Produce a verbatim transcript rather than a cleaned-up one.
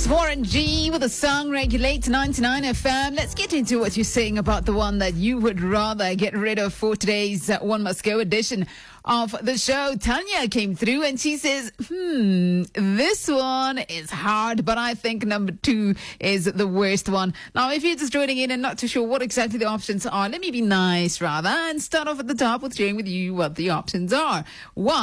Warren G with the song Regulate ninety-nine F M. Let's get into what you're saying about the one that you would rather get rid of for today's uh, One Must Go edition of the show. Tanya came through and she says, hmm, this one is hard, but I think number two is the worst one. Now, if you're just joining in and not too sure what exactly the options are, let me be nice rather and start off at the top with sharing with you what the options are. One,